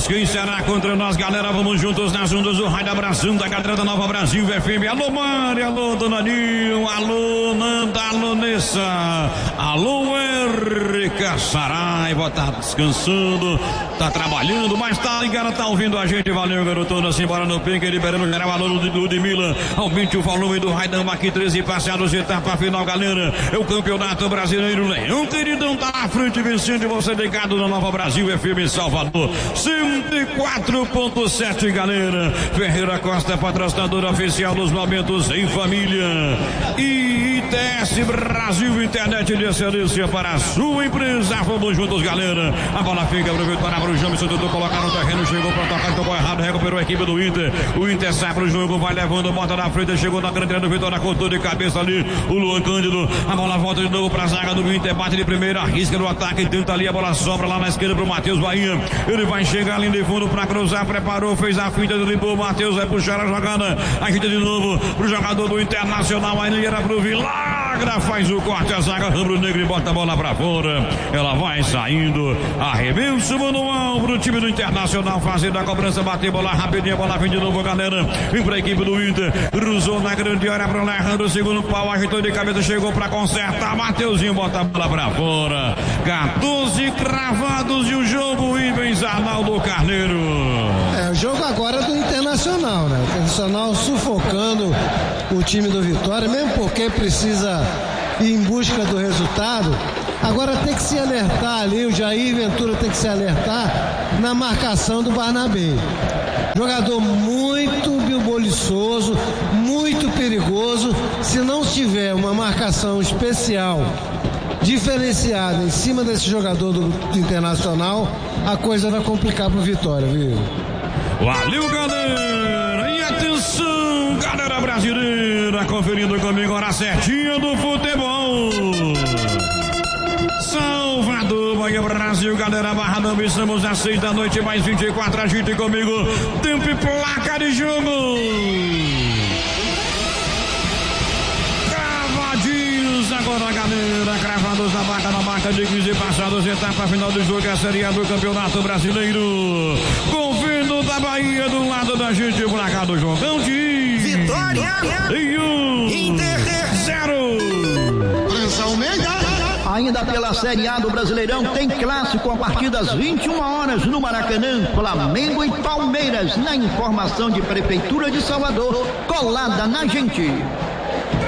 Vamos quem será contra nós, galera? Vamos juntos nas ondas do Raio da Abração da galera da Nova Brasil FM. Alô, Mari, alô, Dona Nil, alô, Nanda, alô, Nessa, alô, Erika Saraiva, tá descansando, tá trabalhando, mas tá ligado, tá ouvindo a gente. Valeu, garotona, simbora no pique, liberando o geral, alô, Ludmilla, aumente o volume do Raidão aqui, 13 passeados, etapa final, galera. É o Campeonato Brasileiro. Leão Queridão tá na frente, vencendo, você ligado na Nova Brasil FM Salvador, 104.7, galera. Ferreira Costa, patrocinador oficial dos momentos em família. E ITS Brasil, internet de excelência para a sua empresa. Vamos juntos, galera. A bola fica, aproveita para o Jamison, tentou colocar no terreno, chegou para tocar, tocou errado, recuperou a equipe do Inter. O Inter sai pro jogo, vai levando, bota na frente, chegou na grande área do Vitória, cortou de cabeça ali o Luan Cândido. A bola volta de novo para a zaga do Inter, bate de primeira, arrisca no ataque, tenta ali, a bola sobra lá na esquerda pro Matheus Bahia. Ele vai chegar ali de fundo para cruzar, preparou, fez a finta, limpou, o Matheus vai puxar a jogada, agita de novo pro jogador do Internacional, aí era pro Vilagra, faz o corte, a zaga rubro-negra e bota a bola pra fora. Ela vai saindo, arremesso manual pro time do Internacional, fazendo a cobrança, bateu bola rapidinho, a bola vem de novo, galera. Vem pra equipe do Inter, cruzou na grande área pro Alejandro, segundo pau, ajeitou de cabeça, chegou pra consertar, Mateuzinho bota a bola pra fora. 14 cravados e o jogo, Ivens Arnaldo Carneiro. O jogo agora é do Internacional, né? O Internacional sufocando o time do Vitória, mesmo porque precisa ir em busca do resultado. Agora tem que se alertar ali, o Jair Ventura tem que se alertar na marcação do Barnabé. Jogador muito boliçoso, muito perigoso. Se não tiver uma marcação especial, diferenciada em cima desse jogador do Internacional, a coisa vai complicar pro Vitória, viu? Valeu, galera! E atenção, galera brasileira, conferindo comigo a hora certinha do futebol. Salvador, Bahia, Brasil, galera, Barradão, estamos às 6 da noite, mais 24, agite comigo, tempo e placa de jogo. Cravadinhos agora, galera, cravados na marca de 15 passados, etapa final do jogo, a Série A do Campeonato Brasileiro. Governo da Bahia, do lado da gente, o placar do jogão de Vitória e Inter 0. Pressão média. Ainda pela Série A do Brasileirão tem clássico a partir das 21 horas no Maracanã, Flamengo e Palmeiras, na informação de Prefeitura de Salvador, colada na gente.